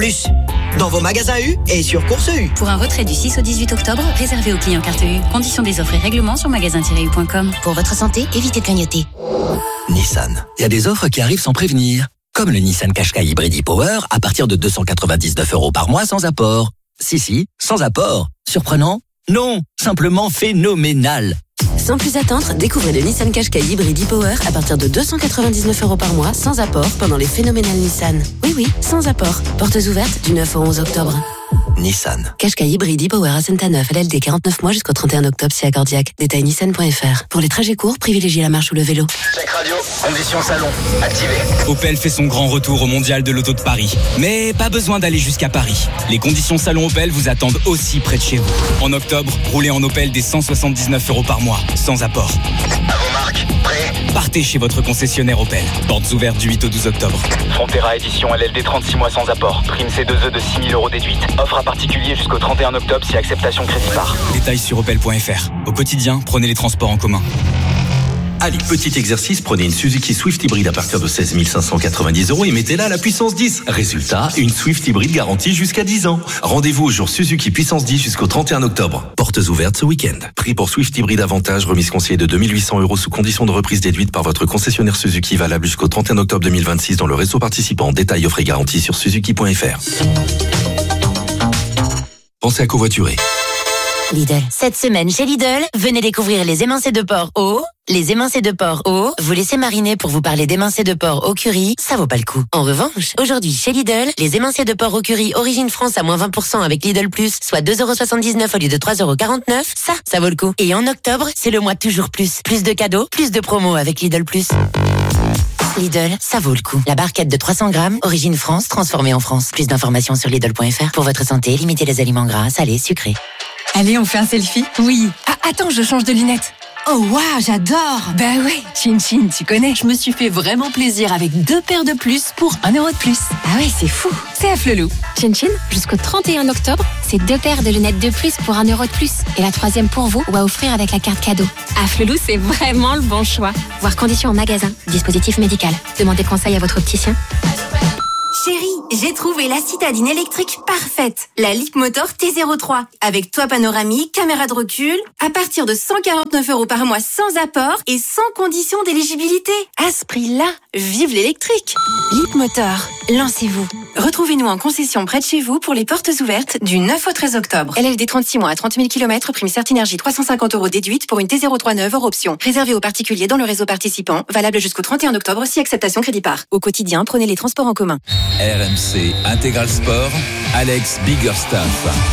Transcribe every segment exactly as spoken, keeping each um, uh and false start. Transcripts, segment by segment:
Plus, dans vos magasins U et sur Course U. Pour un retrait du six au dix-huit octobre, réservé aux clients carte U. Conditions des offres et règlements sur magasin tiret u point com. Pour votre santé, évitez de clignoter. Nissan. Il y a des offres qui arrivent sans prévenir. Comme le Nissan Qashqai Hybrid e-Power à partir de deux cent quatre-vingt-dix-neuf euros par mois sans apport. Si, si, sans apport. Surprenant? Non, simplement phénoménal. Sans plus attendre, découvrez le Nissan Qashqai Hybrid e-Power à partir de deux cent quatre-vingt-dix-neuf euros par mois sans apport pendant les phénoménales Nissan. Oui, oui, sans apport. Portes ouvertes du neuf au onze octobre. Nissan. Qashqai Hybrid e-Power à Saint-Aneuf, L L D quarante-neuf mois jusqu'au trente et un octobre si accordiaque. Détail nissan point f r. Pour les trajets courts, privilégiez la marche ou le vélo. Check radio, conditions salon, activé. Opel fait son grand retour au Mondial de l'Auto de Paris. Mais pas besoin d'aller jusqu'à Paris. Les conditions salon Opel vous attendent aussi près de chez vous. En octobre, roulez en Opel dès cent soixante-dix-neuf euros par mois, sans apport. À vos marques, prêt? Partez chez votre concessionnaire Opel. Portes ouvertes du huit au douze octobre. Frontera édition L L D trente-six mois sans apport. Prime C deux E de six mille euros déduite. Offre à particulier jusqu'au trente et un octobre si acceptation crédit par. Détails sur opel point f r. Au quotidien, prenez les transports en commun. Allez, petit exercice, prenez une Suzuki Swift hybride à partir de seize mille cinq cent quatre-vingt-dix euros et mettez-la à la puissance dix. Résultat, une Swift hybride garantie jusqu'à dix ans. Rendez-vous au jour Suzuki puissance dix jusqu'au trente et un octobre. Portes ouvertes ce week-end. Prix pour Swift hybride avantage, remise conseillée de deux mille huit cents euros sous condition de reprise déduite par votre concessionnaire Suzuki, valable jusqu'au trente et un octobre deux mille vingt-six dans le réseau participant. Détails, offre et garantie sur suzuki point f r. Pensez à covoiturer. Lidl. Cette semaine chez Lidl, venez découvrir les émincés de porc au... Les émincés de porc au... Vous laissez mariner pour vous parler d'émincés de porc au curry, ça vaut pas le coup. En revanche, aujourd'hui chez Lidl, les émincés de porc au curry Origine France à moins vingt pour cent avec Lidl Plus, soit deux euros soixante-dix-neuf au lieu de trois euros quarante-neuf, ça, ça vaut le coup. Et en octobre, c'est le mois toujours plus. Plus de cadeaux, plus de promos avec Lidl Plus. Lidl, ça vaut le coup. La barquette de trois cents grammes, Origine France, transformée en France. Plus d'informations sur Lidl point f r. Pour votre santé, limitez les aliments gras, salés, sucrés. Allez, on fait un selfie? Oui. Ah, attends, je change de lunettes. Oh waouh, j'adore. Bah ouais, Chin Chin, tu connais. Je me suis fait vraiment plaisir avec deux paires de plus pour un euro de plus. Ah ouais, c'est fou. C'est à Flelou. Chin Chin, jusqu'au trente et un octobre, c'est deux paires de lunettes de plus pour un euro de plus. Et la troisième pour vous ou à offrir avec la carte cadeau. À Flelou, c'est vraiment le bon choix. Voir conditions en magasin. Dispositif médical. Demandez conseil à votre opticien. Chérie, j'ai trouvé la citadine électrique parfaite. La Leapmotor T zéro trois. Avec toit panoramique, caméra de recul, à partir de cent quarante-neuf euros par mois sans apport et sans condition d'éligibilité. À ce prix-là, vive l'électrique. Leapmotor, lancez-vous. Retrouvez-nous en concession près de chez vous pour les portes ouvertes du neuf au treize octobre. L L D trente-six mois à trente mille kilomètres, prime Certinergie trois cent cinquante euros déduite pour une T zéro trois neuve hors option. Réservé aux particuliers dans le réseau participant, valable jusqu'au trente et un octobre si acceptation crédit par. Au quotidien, prenez les transports en commun. R M C Intégral Sport, Alex Biggerstaff.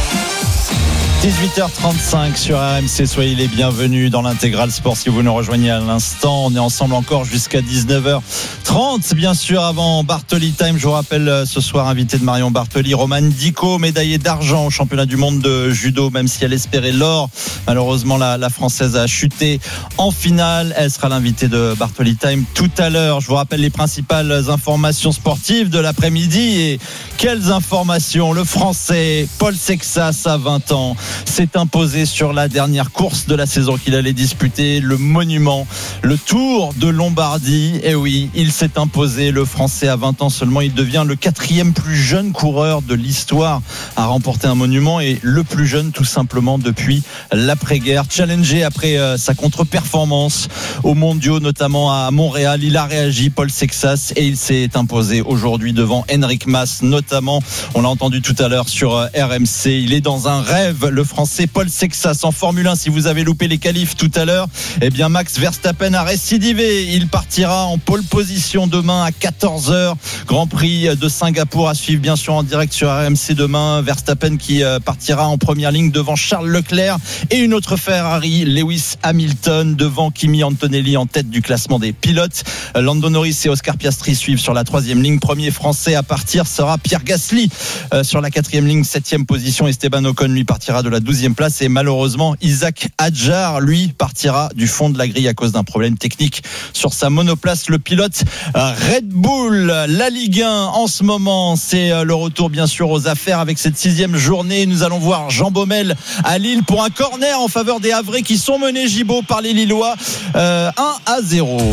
dix-huit heures trente-cinq sur R M C, soyez les bienvenus dans l'Intégral Sport si vous nous rejoignez à l'instant. On est ensemble encore jusqu'à dix-neuf heures trente, bien sûr, avant Bartoli Time. Je vous rappelle ce soir, invité de Marion Bartoli, Romane Dico, médaillée d'argent au championnat du monde de judo, même si elle espérait l'or. Malheureusement, la, la Française a chuté en finale. Elle sera l'invitée de Bartoli Time tout à l'heure. Je vous rappelle les principales informations sportives de l'après-midi. Et quelles informations! Le Français Paul Sexas, à vingt ans, s'est imposé sur la dernière course de la saison qu'il allait disputer, le monument, le Tour de Lombardie. Et oui, il s'est imposé, le Français à vingt ans seulement. Il devient le quatrième plus jeune coureur de l'histoire à remporter un monument et le plus jeune tout simplement depuis l'après-guerre. Challengé après euh, sa contre-performance aux mondiaux, notamment à Montréal, il a réagi, Paul Sexas, et il s'est imposé aujourd'hui devant Enric Mas, notamment. On l'a entendu tout à l'heure sur euh, R M C. Il est dans un rêve, le Français Paul Sexas en Formule un. Si vous avez loupé les qualifs tout à l'heure, eh bien Max Verstappen a récidivé. Il partira en pole position demain à quatorze heures. Grand Prix de Singapour à suivre bien sûr en direct sur R M C demain. Verstappen qui partira en première ligne devant Charles Leclerc et une autre Ferrari, Lewis Hamilton devant Kimi Antonelli en tête du classement des pilotes. Lando Norris et Oscar Piastri suivent sur la troisième ligne. Premier Français à partir sera Pierre Gasly euh, sur la quatrième ligne, septième position. Esteban Ocon lui partira de la douzième place et malheureusement Isaac Hadjar lui partira du fond de la grille à cause d'un problème technique sur sa monoplace. Le pilote Red Bull, la Ligue un en ce moment, c'est le retour bien sûr aux affaires avec cette sixième journée. Nous allons voir Jean Baumel à Lille pour un corner en faveur des Havrais qui sont menés, Gibaud, par les Lillois, euh, un à zéro.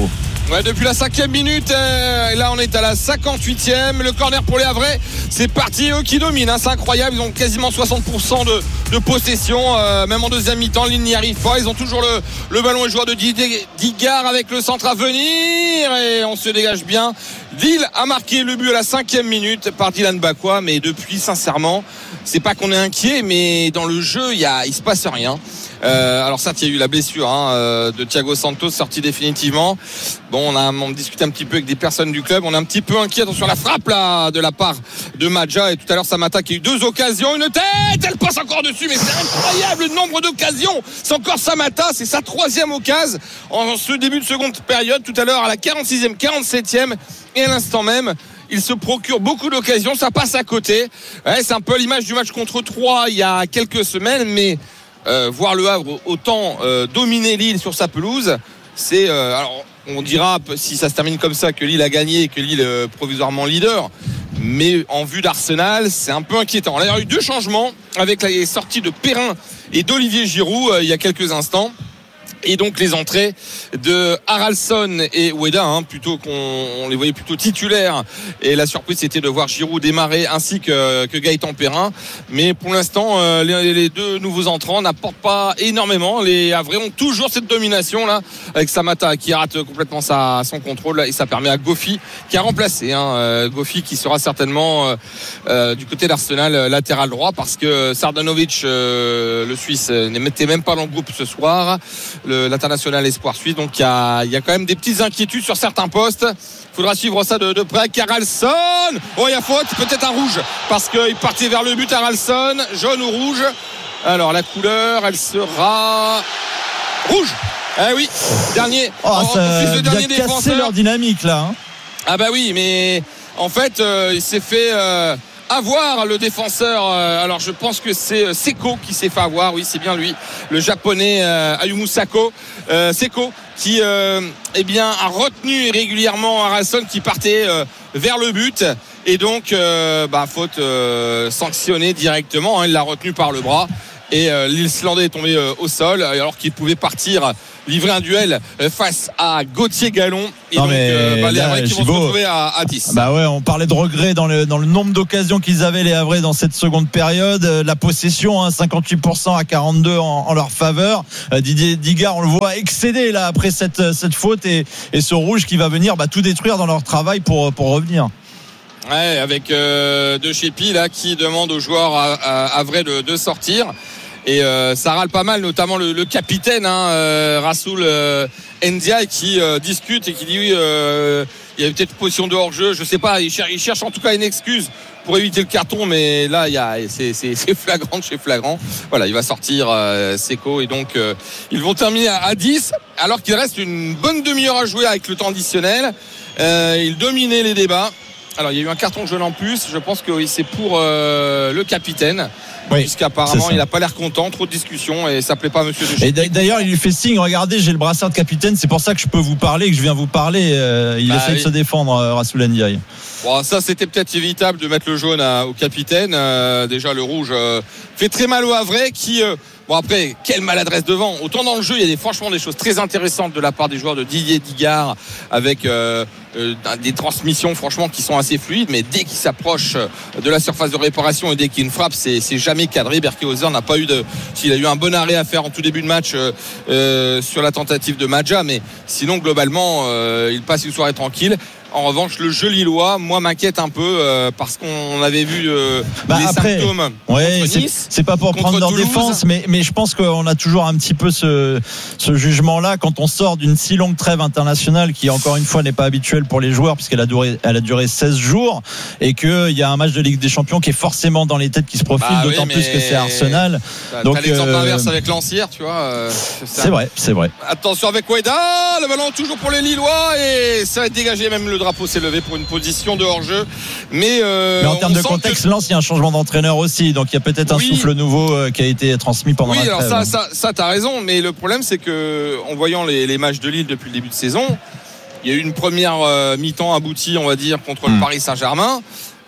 Ouais, depuis la cinquième minute, euh, là on est à la cinquante-huitième. Le corner pour les Havrais, c'est parti, eux qui dominent, hein, c'est incroyable. Ils ont quasiment soixante pour cent de, de possession, euh, même en deuxième mi-temps, l'île n'y arrive pas. Ils ont toujours le, le ballon, les joueurs de Digard avec le centre à venir et on se dégage bien. Lille a marqué le but à la cinquième minute par Dylan Bakwa, mais depuis, sincèrement, c'est pas qu'on est inquiet, mais dans le jeu, il y a, il se passe rien. Euh, alors certes il y a eu la blessure hein, euh, de Thiago Santos sorti définitivement. Bon on a on discute un petit peu avec des personnes du club, on est un petit peu inquiet sur la frappe là de la part de Madja, et tout à l'heure Samata qui a eu deux occasions, une tête, elle passe encore dessus, mais c'est incroyable le nombre d'occasions. C'est encore Samata, c'est sa troisième occasion en ce début de seconde période. Tout à l'heure à la quarante-sixième, quarante-septième et à l'instant même il se procure beaucoup d'occasions, ça passe à côté. Ouais, c'est un peu l'image du match contre Troyes il y a quelques semaines, mais Euh, voir le Havre autant euh, dominer Lille sur sa pelouse, c'est euh, alors on dira si ça se termine comme ça que Lille a gagné et que Lille est euh, provisoirement leader, mais en vue d'Arsenal c'est un peu inquiétant. Là, il y a eu deux changements avec les sorties de Perrin et d'Olivier Giroud euh, il y a quelques instants. Et donc les entrées de Haralson et Ueda, hein, plutôt qu'on on les voyait plutôt titulaires. Et la surprise c'était de voir Giroud démarrer ainsi que, que Gaëtan Perrin. Mais pour l'instant, euh, les, les deux nouveaux entrants n'apportent pas énormément. Les Havrais ont toujours cette domination là, avec Samata qui rate complètement sa, son contrôle là, et ça permet à Goffy qui a remplacé. Hein, euh, Goffy qui sera certainement euh, euh, du côté d'Arsenal euh, latéral droit parce que Sardanovic, euh, le Suisse, n'était même pas dans le groupe ce soir. Le, l'international espoir suisse, donc il y a, y a quand même des petites inquiétudes sur certains postes. Il faudra suivre ça de, de près. Haralson, oh il y a faute, peut-être un rouge parce qu'il partait vers le but. Haralson, jaune ou rouge? Alors la couleur elle sera rouge. Eh oui, dernier, oh, en, ça en plus, le dernier a cassé leur dynamique là hein. Ah bah oui, mais en fait euh, il s'est fait euh, avoir le défenseur, euh, alors je pense que c'est euh, Seko qui s'est fait avoir, oui c'est bien lui, le japonais euh, Ayumu Sako, euh, Seko qui euh, eh bien a retenu régulièrement Haralson qui partait euh, vers le but et donc euh, bah, faute euh, sanctionnée directement, hein, il l'a retenu par le bras et euh, l'Islandais est tombé euh, au sol alors qu'il pouvait partir livrer un duel face à Gauthier Gallon et non donc euh, bah, les Havrais qui vont se retrouver à, à dix. Bah ouais, on parlait de regrets dans le, dans le nombre d'occasions qu'ils avaient les Havrais dans cette seconde période. La possession, hein, cinquante-huit pour cent à quarante-deux en, en leur faveur. Euh, Didier Digard, on le voit excédé là après cette, cette faute et, et ce rouge qui va venir bah, tout détruire dans leur travail pour, pour revenir. Ouais, avec euh, De Chépi là qui demande aux joueurs havrais de, de sortir. Et euh, ça râle pas mal, notamment le, le capitaine hein, euh, Rassoul euh, Ndiaye qui euh, discute et qui dit oui, euh, il y avait peut-être une position de hors-jeu, je sais pas, il cherche, il cherche en tout cas une excuse pour éviter le carton, mais là il y a, c'est, c'est, c'est flagrant de chez flagrant. Voilà, il va sortir euh, Seko et donc euh, ils vont terminer à, à dix alors qu'il reste une bonne demi-heure à jouer avec le temps additionnel. Euh, ils dominaient les débats. Alors il y a eu un carton jaune en plus, je pense que oui, c'est pour euh, le capitaine. Oui, puisqu'apparemment il n'a pas l'air content, trop de discussions et ça plaît pas à monsieur de Chépi. Et d'ailleurs il lui fait signe, regardez j'ai le brassard de capitaine, c'est pour ça que je peux vous parler, que je viens vous parler. euh, il bah essaie oui. de se défendre euh, Rassoul Ndiaye. Bon, ça c'était peut-être évitable de mettre le jaune à, au capitaine. Euh, déjà le rouge euh, fait très mal au Havrais qui euh, bon après quelle maladresse devant. Autant dans le jeu il y a des, franchement des choses très intéressantes de la part des joueurs de Didier Digard avec euh, euh, des transmissions franchement qui sont assez fluides, mais dès qu'il s'approche de la surface de réparation et dès qu'il y a une frappe c'est, c'est jamais cadré. Berkehauser n'a pas eu de, s'il a eu un bon arrêt à faire en tout début de match euh, euh, sur la tentative de Madja, mais sinon globalement euh, il passe une soirée tranquille. En revanche, le jeu lillois, moi, m'inquiète un peu euh, parce qu'on avait vu euh, bah les après, symptômes ouais, contre c'est, Nice. C'est pas pour prendre leur Toulouse. Défense, mais, mais je pense qu'on a toujours un petit peu ce, ce jugement-là quand on sort d'une si longue trêve internationale qui, encore une fois, n'est pas habituelle pour les joueurs puisqu'elle a duré, elle a duré seize jours et qu'il y a un match de Ligue des Champions qui est forcément dans les têtes qui se profile, bah d'autant oui, plus que c'est Arsenal. T'as, Donc, t'as l'exemple euh, inverse avec Lancière, tu vois. Euh, c'est, c'est vrai, c'est vrai. Attention avec Ueda, le ballon toujours pour les Lillois et ça va être dégagé, même le drapeau s'est levé pour une position de hors-jeu, mais, euh, mais en termes de contexte, que... Lens, il y a un changement d'entraîneur aussi, donc il y a peut-être un oui. souffle nouveau euh, qui a été transmis pendant oui, la trêve. Oui, alors ça, ça, ça, t'as raison, mais le problème, c'est que en voyant les, les matchs de Lille depuis le début de saison, il y a eu une première euh, mi-temps aboutie, on va dire, contre mmh. le Paris Saint-Germain.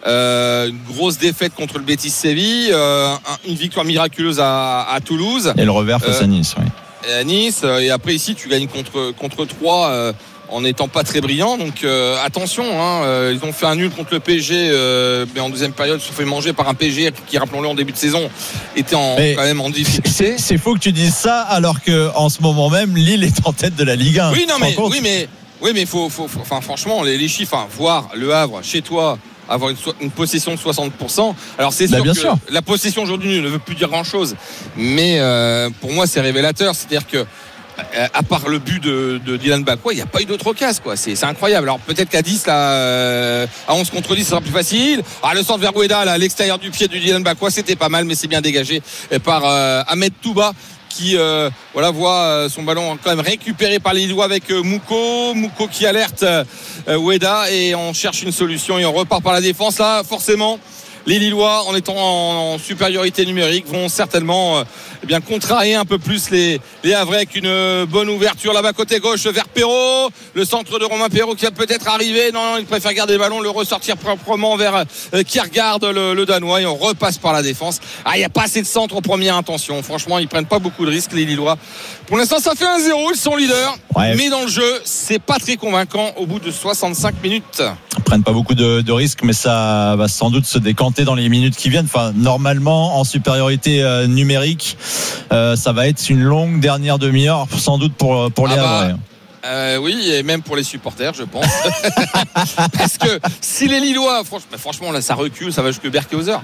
Euh, une grosse défaite contre le Betis Séville, euh, une victoire miraculeuse à, à Toulouse. Et le revers face euh, à Nice, oui. Et à Nice, et après ici, tu gagnes contre contre Troyes. Euh, en n'étant pas très brillants. Donc euh, attention, hein, euh, ils ont fait un nul contre le P S G, euh, mais en deuxième période, ils se sont fait manger par un P S G qui, rappelons-le, en début de saison, était en, quand même en difficulté. C'est, c'est faux que tu dises ça, alors qu'en ce moment même, Lille est en tête de la Ligue un. Oui, non, mais oui, mais oui, mais faut, faut, faut enfin, franchement, les, les chiffres, hein, voir Le Havre chez toi avoir une, une possession de soixante pour cent. Alors c'est sûr bah, que sûr. la possession aujourd'hui ne veut plus dire grand-chose, mais euh, pour moi, c'est révélateur. C'est-à-dire que à part le but de, de Dylan Bakwa, il n'y a pas eu d'autre occasion, quoi. C'est, c'est incroyable. Alors peut-être qu'à dix, là, euh, à onze contre dix, ça sera plus facile. Ah, le centre vers Oueda, là, à l'extérieur du pied de Dylan Bakwa, c'était pas mal, mais c'est bien dégagé par euh, Ahmed Touba, qui euh, voilà, voit euh, son ballon quand même récupéré par les Lillois avec euh, Mouko. Mouko qui alerte euh, Oueda, et on cherche une solution et on repart par la défense. Là, forcément, les Lillois, en étant en, en supériorité numérique, vont certainement euh, eh bien contrarier un peu plus les, les Havrais, avec une bonne ouverture là-bas côté gauche vers Perrault, le centre de Romain Perrault qui va peut-être arriver. Non, non, il préfère garder le ballon, le ressortir proprement vers euh, Kiergaard, le, le Danois, et on repasse par la défense. Ah, il n'y a pas assez de centre aux premières intentions. Franchement, ils prennent pas beaucoup de risques, les Lillois. Pour l'instant, ça fait un zéro, ils sont leaders, ouais. Mais dans le jeu, c'est pas très convaincant au bout de soixante-cinq minutes. Ils prennent pas beaucoup de, de risques, mais ça va sans doute se décanter dans les minutes qui viennent. Enfin, normalement, en supériorité euh, numérique, euh, ça va être une longue dernière demi-heure, sans doute pour, pour les ah bah, Havrais. Euh, oui, et même pour les supporters, je pense. Parce que si les Lillois, franchement, franchement là, ça recule, ça va jusque Berkhauser.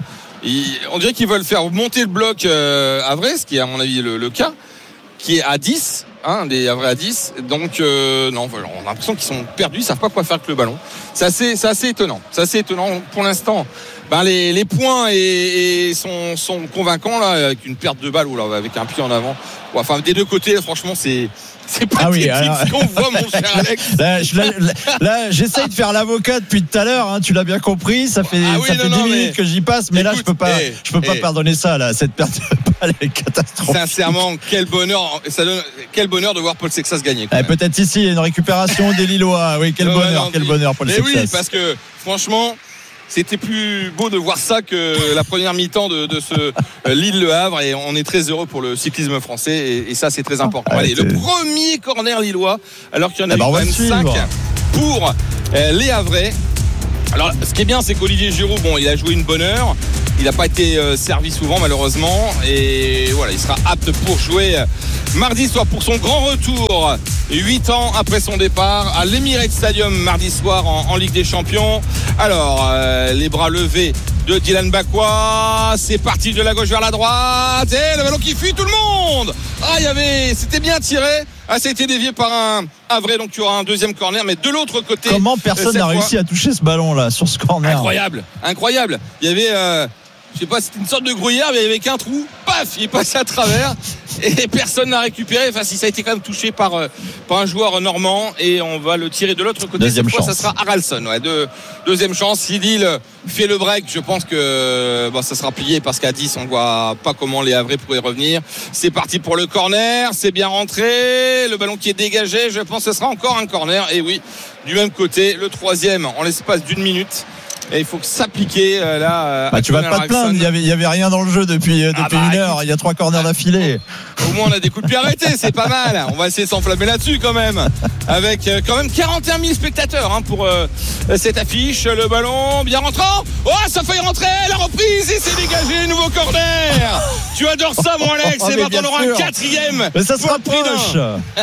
On dirait qu'ils veulent faire monter le bloc euh, Havrais, ce qui est à mon avis le, le cas, qui est à dix. Hein, des Havrais à dix, donc euh, non, voilà, on a l'impression qu'ils sont perdus, ils savent pas quoi faire avec le ballon. C'est assez, c'est assez étonnant. C'est assez étonnant. Pour l'instant, ben les, les points et, et sont, sont convaincants là, avec une perte de balle ou là, avec un pied en avant. Ouais, enfin, des deux côtés, franchement, c'est c'est pas ah oui, alors... ce qu'on voit, mon cher Alex. Là, je, là, là, j'essaye de faire l'avocat depuis tout à l'heure. Hein, tu l'as bien compris. Ça fait, ah oui, ça non, fait non, dix minutes mais... que j'y passe, mais écoute, là, je peux pas, hey, je peux pas hey. pardonner ça. Là, cette perte de balle est catastrophique. Sincèrement, quel bonheur, ça donne, quel bonheur de voir Paul Sexas gagner. Eh, peut-être ici une récupération des Lillois. Oui, quel non, bonheur, non, quel bonheur, Paul mais Sexas. Oui, parce que franchement. C'était plus beau de voir ça que la première mi-temps de, de ce euh, Lille-Le Havre, et on est très heureux pour le cyclisme français, et, et ça c'est très important. Ah, allez, le premier corner lillois, alors qu'il y en a eh ben quand même cinq pour euh, les Havrais. Alors ce qui est bien, c'est qu'Olivier Giroud, bon, il a joué une bonne heure, il n'a pas été euh, servi souvent malheureusement, et voilà, il sera apte pour jouer euh, mardi soir pour son grand retour, huit ans après son départ à l'Emirates Stadium mardi soir en, en Ligue des Champions. Alors euh, les bras levés de Dylan Bakwa, c'est parti de la gauche vers la droite, et le ballon qui fuit tout le monde. Ah, il y avait, c'était bien tiré. Ah, ça a été dévié par un Havrais, donc il y aura un deuxième corner, mais de l'autre côté. Comment personne n'a réussi à toucher ce ballon là sur ce corner? Incroyable, incroyable. Il y avait euh, je sais pas, c'était une sorte de gruyère, mais il y avait qu'un trou, paf, il est passé à travers et personne n'a récupéré. Enfin, si ça a été quand même touché par, euh, par un joueur normand, et on va le tirer de l'autre côté. Deuxième Cette fois, chance. ça sera Haralson. Ouais, de, deuxième chance. Si Lille fait le break, je pense que bon, ça sera plié, parce qu'à dix, on voit pas comment les Havrais pourraient revenir. C'est parti pour le corner, c'est bien rentré. Le ballon qui est dégagé, je pense que ce sera encore un corner. Et oui, du même côté, le troisième en l'espace d'une minute. Et il faut s'appliquer euh, là. Euh, bah, tu vas pas te plaindre, il y avait, il y avait rien dans le jeu depuis, euh, depuis ah bah, une heure. Écoute, il y a trois corners d'affilée. Au moins on a des coups de pied arrêtés, c'est pas mal. On va essayer de s'enflammer là-dessus quand même. Avec euh, quand même quarante et un mille spectateurs hein, pour euh, cette affiche. Le ballon bien rentrant. Oh, ça fait rentrer, la reprise, et c'est dégagé, nouveau corner. Tu adores ça, mon Alex. Oh, et maintenant on aura un quatrième. Mais ça se rapproche.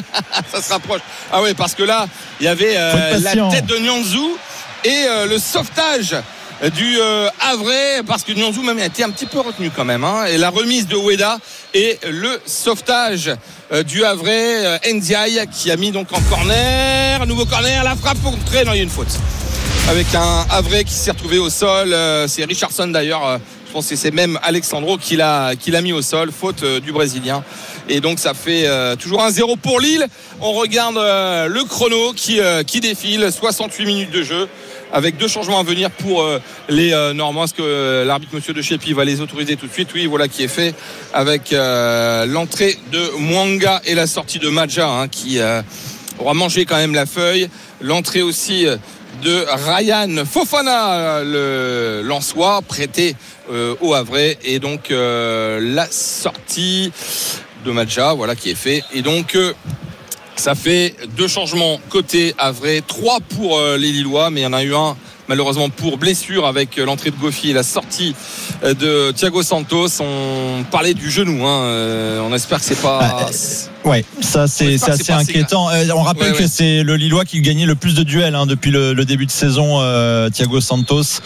Ça se rapproche. Ah ouais, parce que là il y avait euh, la tête de Nianzou et euh, le sauvetage du euh, Havrais, parce que Nianzou même a été un petit peu retenu quand même hein, et la remise de Oueda et le sauvetage euh, du Havrais, euh, Ndiaye qui a mis donc en corner, nouveau corner, la frappe contrée, non, il y a une faute avec un Havrais qui s'est retrouvé au sol, euh, c'est Richardson d'ailleurs, euh, je pense que c'est même Alexandro qui l'a, qui l'a mis au sol, faute euh, du Brésilien. Et donc ça fait euh, toujours un zéro pour Lille. On regarde euh, le chrono qui, euh, qui défile, soixante-huit minutes de jeu, avec deux changements à venir pour euh, les euh, Normands. Est-ce que euh, l'arbitre monsieur de Chepi va les autoriser tout de suite? Oui, voilà qui est fait, avec euh, l'entrée de Mwanga et la sortie de Madja hein, qui euh, aura mangé quand même la feuille. L'entrée aussi de Ryan Fofana, le Lensois, prêté euh, au Havrais, et donc euh, la sortie de Madja, voilà qui est fait. Et donc euh, Ça fait deux changements côté Havrais, trois pour euh, les Lillois, mais il y en a eu un malheureusement pour blessure avec l'entrée de Goffi et la sortie de Thiago Santos. On parlait du genou, hein. euh, on espère que c'est pas... Ouais, ça c'est, c'est assez inquiétant. Euh, on rappelle ouais, que ouais. c'est le Lillois qui gagnait le plus de duels hein, depuis le, le début de saison, euh, Thiago Santos.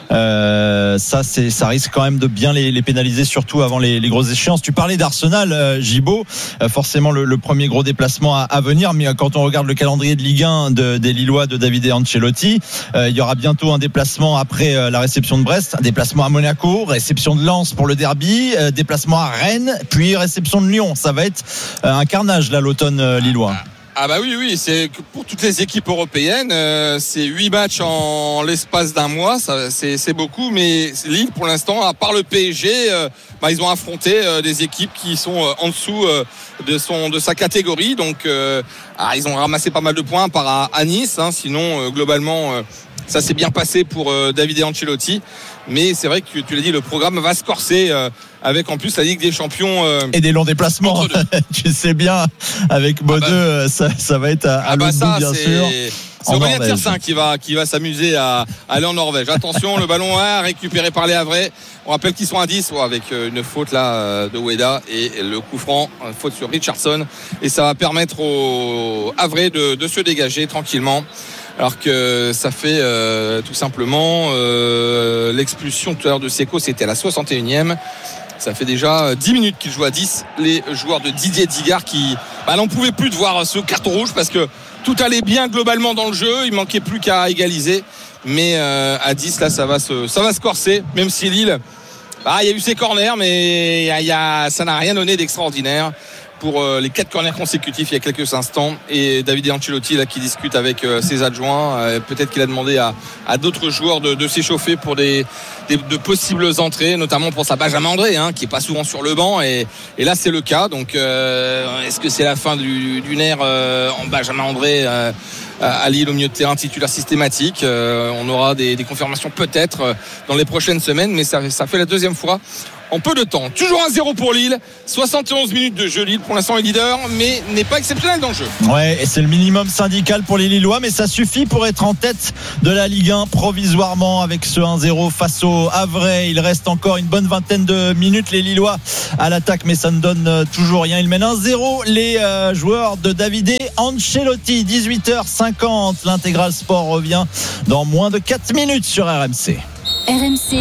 Euh, ça, c'est, ça risque quand même de bien les, les pénaliser, surtout avant les, les grosses échéances. Tu parlais d'Arsenal, euh, Gibaud, euh, forcément le, le premier gros déplacement à, à venir, mais quand on regarde le calendrier de Ligue un de, des Lillois de Davide Ancelotti, euh, il y aura bientôt un déplacement après euh, la réception de Brest, un déplacement à Monaco, réception de Lens pour le derby, euh, déplacement à Rennes, puis réception de Lyon. Ça va être euh, un carnage là l'automne euh, lillois. Ah bah oui oui, c'est pour toutes les équipes européennes, euh, c'est huit matchs en l'espace d'un mois, ça, c'est, c'est beaucoup, mais Lille pour l'instant, à part le P S G, euh, bah, ils ont affronté euh, des équipes qui sont euh, en dessous euh, de son de sa catégorie, donc euh, ah, ils ont ramassé pas mal de points par à, à Nice, hein, sinon euh, globalement euh, ça s'est bien passé pour euh, Davide Ancelotti. Mais c'est vrai que tu l'as dit, le programme va se corser euh, avec en plus la Ligue des Champions euh, et des longs déplacements. Tu sais bien, avec Bodø, ah bah, ça, ça va être à, à ah bah l'autre ça, bout, bien c'est... sûr. C'est Aurélien Tiersin qui va, qui va s'amuser à, à aller en Norvège. Attention, le ballon a récupéré par les Havrais. On rappelle qu'ils sont à dix ouais, avec une faute là de Ueda et le coup franc, faute sur Richardson. Et ça va permettre aux Havrais de, de se dégager tranquillement. Alors que ça fait euh, tout simplement euh, l'expulsion tout à l'heure de Seko, c'était à la soixante et unième. Ça fait déjà dix minutes qu'ils jouent à dix. Les joueurs de Didier Digard qui bah, n'en pouvaient plus de voir ce carton rouge parce que tout allait bien globalement dans le jeu. Il manquait plus qu'à égaliser. Mais euh, à dix, là, ça va se, ça va se corser. Même si Lille, bah, il y a eu ses corners, mais y a, y a, ça n'a rien donné d'extraordinaire pour euh, les quatre corners consécutifs il y a quelques instants. Et Davide Ancelotti là qui discute avec euh, ses adjoints, euh, peut-être qu'il a demandé à, à d'autres joueurs de, de s'échauffer pour des, des de possibles entrées, notamment pour sa Benjamin André hein, qui est pas souvent sur le banc et, et là c'est le cas. Donc euh, est-ce que c'est la fin du, d'une ère euh, en Benjamin André euh, à Lille au milieu de terrain titulaire systématique? euh, On aura des, des confirmations peut-être euh, dans les prochaines semaines, mais ça, ça fait la deuxième fois en peu de temps. Toujours un zéro pour Lille, soixante et onze minutes de jeu. Lille pour l'instant est leader, mais n'est pas exceptionnel dans le jeu. Ouais, et c'est le minimum syndical pour les Lillois, mais ça suffit pour être en tête de la Ligue un provisoirement avec ce un zéro face au Havrais. Il reste encore une bonne vingtaine de minutes, les Lillois à l'attaque, mais ça ne donne toujours rien. Ils mènent un zéro, les euh, joueurs de Davide Ancelotti. Dix-huit heures cinquante, l'Intégral Sport revient dans moins de quatre minutes sur R M C. R M C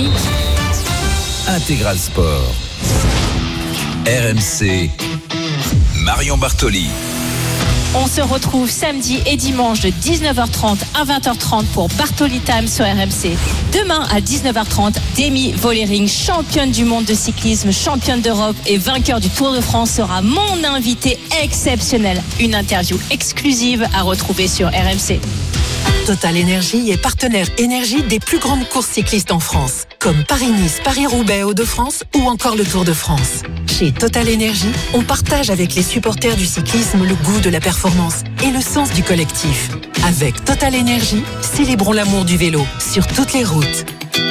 Intégral Sport. R M C. Marion Bartoli. On se retrouve samedi et dimanche de dix-neuf heures trente à vingt heures trente pour Bartoli Time sur R M C. Demain à dix-neuf heures trente, Demi Vollering, championne du monde de cyclisme, championne d'Europe et vainqueur du Tour de France, sera mon invité exceptionnel. Une interview exclusive à retrouver sur R M C. Total Énergie est partenaire énergie des plus grandes courses cyclistes en France, comme Paris-Nice, Paris-Roubaix, Hauts-de-France ou encore le Tour de France. Chez Total Énergie, on partage avec les supporters du cyclisme le goût de la performance et le sens du collectif. Avec Total Énergie, célébrons l'amour du vélo sur toutes les routes.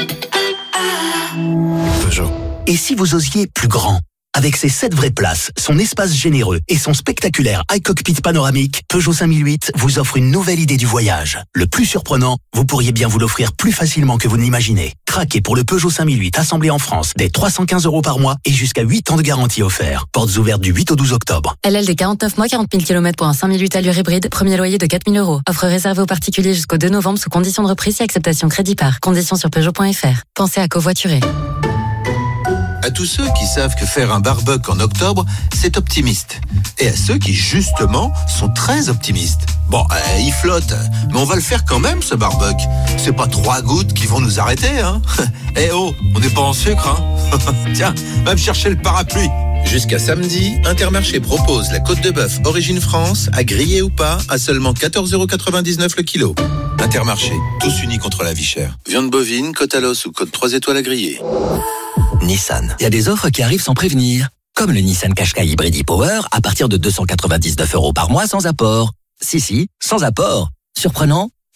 Peugeot. Et si vous osiez plus grand ? Avec ses sept vraies places, son espace généreux et son spectaculaire iCockpit panoramique, Peugeot cinq mille huit vous offre une nouvelle idée du voyage. Le plus surprenant, vous pourriez bien vous l'offrir plus facilement que vous ne l'imaginez. Craquez pour le Peugeot cinq mille huit assemblé en France dès trois cent quinze euros par mois et jusqu'à huit ans de garantie offert. Portes ouvertes du huit au douze octobre. L L D quarante-neuf mois, quarante mille kilomètres pour un cinq mille huit allure hybride, premier loyer de quatre mille euros. Offre réservée aux particuliers jusqu'au deux novembre sous conditions de reprise et acceptation crédit par. Conditions sur Peugeot point F R. Pensez à covoiturer. À tous ceux qui savent que faire un barbecue en octobre, c'est optimiste. Et à ceux qui, justement, sont très optimistes. Bon, euh, il flotte, mais on va le faire quand même, ce barbecue. C'est pas trois gouttes qui vont nous arrêter, hein. Eh oh, on n'est pas en sucre, hein. Tiens, va me chercher le parapluie. Jusqu'à samedi, Intermarché propose la côte de bœuf Origine France, à griller ou pas, à seulement quatorze euros quatre-vingt-dix-neuf le kilo. Intermarché, tous unis contre la vie chère. Viande bovine, côte à l'os ou côte trois étoiles à griller. Nissan. Il y a des offres qui arrivent sans prévenir. Comme le Nissan Qashqai Hybrid e-Power à partir de deux cent quatre-vingt-dix-neuf euros par mois sans apport. Si, si, sans apport. Surprenant ?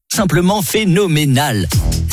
Non, simplement phénoménal.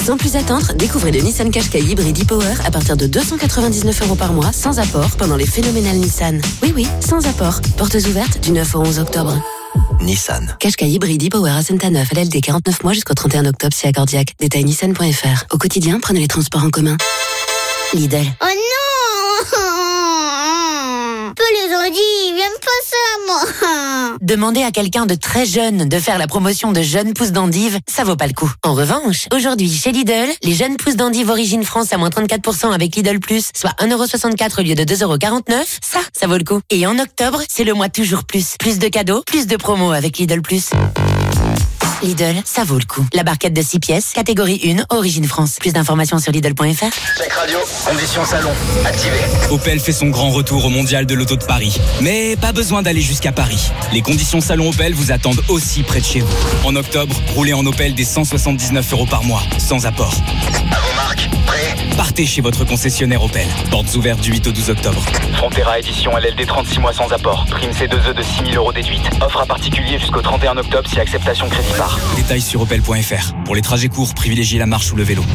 Sans plus attendre, découvrez le Nissan Qashqai hybride e-Power à partir de deux cent quatre-vingt-dix-neuf euros par mois, sans apport, pendant les phénoménales Nissan. Oui, oui, sans apport. Portes ouvertes du neuf au onze octobre. Nissan. Qashqai hybride e-Power à Saint-Neuf, L L D quarante-neuf mois jusqu'au trente et un octobre, si accordiaque. Détail nissan point f r. Au quotidien, prenez les transports en commun. Lidl. Oh non! Peu les ont dit, ils viennent pas ça, moi. Demandez à quelqu'un de très jeune de faire la promotion de jeunes pousses d'endive, ça vaut pas le coup. En revanche, aujourd'hui, chez Lidl, les jeunes pousses d'endive Origine France à moins trente-quatre pour cent avec Lidl Plus, soit un euro soixante-quatre au lieu de deux euros quarante-neuf, ça, ça vaut le coup. Et en octobre, c'est le mois toujours plus. Plus de cadeaux, plus de promos avec Lidl Plus. Lidl, ça vaut le coup. La barquette de six pièces, catégorie un, Origine France. Plus d'informations sur Lidl point f r. Check radio, conditions salon, activé. Opel fait son grand retour au mondial de l'auto de Paris. Mais pas besoin d'aller jusqu'à Paris. Les conditions salon Opel vous attendent aussi près de chez vous. En octobre, roulez en Opel des cent soixante-dix-neuf euros par mois, sans apport. À vos marques, prêt? Partez chez votre concessionnaire Opel. Portes ouvertes du huit au douze octobre. Frontera édition L L D trente-six mois sans apport. Prime C deux E de six mille euros déduite. Offre à particulier jusqu'au trente et un octobre si acceptation crédit par. Détails sur opel point f r. Pour les trajets courts, privilégiez la marche ou le vélo.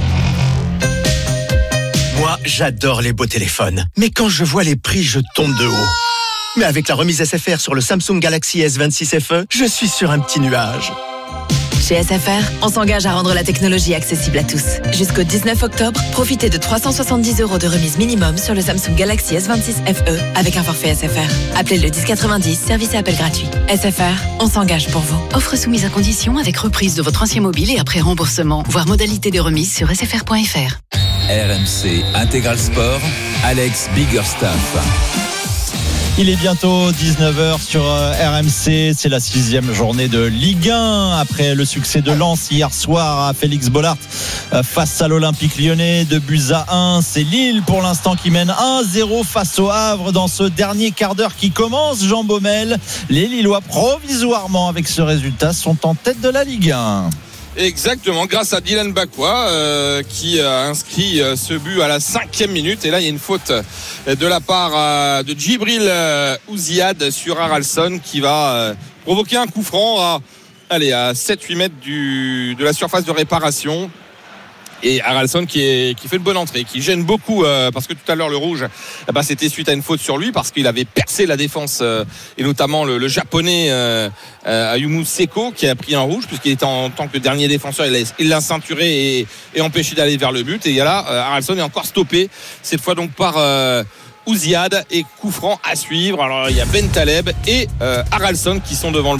Moi, j'adore les beaux téléphones. Mais quand je vois les prix, je tombe de haut. Mais avec la remise S F R sur le Samsung Galaxy S vingt-six F E, je suis sur un petit nuage. Chez S F R, on s'engage à rendre la technologie accessible à tous. Jusqu'au dix-neuf octobre, profitez de trois cent soixante-dix euros de remise minimum sur le Samsung Galaxy S vingt-six F E avec un forfait S F R. Appelez le dix quatre-vingt-dix, service et appel gratuit. S F R, on s'engage pour vous. Offre soumise à condition avec reprise de votre ancien mobile et après remboursement. Voir modalité de remise sur s f r point f r. R M C Intégral Sport, Alex Biggerstaff. Il est bientôt dix-neuf heures sur R M C. C'est la sixième journée de Ligue un. Après le succès de Lens hier soir à Félix Bollaert face à l'Olympique Lyonnais, deux buts à un. C'est Lille pour l'instant qui mène un zéro face au Havre dans ce dernier quart d'heure qui commence. Jean Baumel, les Lillois provisoirement avec ce résultat sont en tête de la Ligue un. Exactement, grâce à Dylan Bakwa euh, qui a inscrit euh, ce but à la cinquième minute. Et là, il y a une faute de la part euh, de Djibril euh, Ouziad sur Haralson qui va euh, provoquer un coup franc à, allez, à sept huit mètres du, de la surface de réparation. Et Haralson qui, est, qui fait une bonne entrée, qui gêne beaucoup euh, parce que tout à l'heure le rouge eh ben, c'était suite à une faute sur lui parce qu'il avait percé la défense euh, et notamment le, le japonais euh, euh, Ayumu Seko qui a pris un rouge puisqu'il était en, en tant que dernier défenseur, il, a, il l'a ceinturé et, et empêché d'aller vers le but. Et là euh, Haralson est encore stoppé cette fois donc par euh, Ouziad et coup franc à suivre. Alors il y a Ben Taleb et euh, Haralson qui sont devant le